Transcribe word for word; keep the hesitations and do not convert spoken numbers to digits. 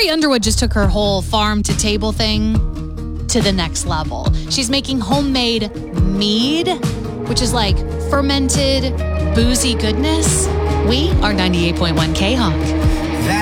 Carrie Underwood just took her whole farm to table thing to the next level. She's making homemade mead, which is like fermented, boozy goodness. We are ninety-eight point one K-Hawk.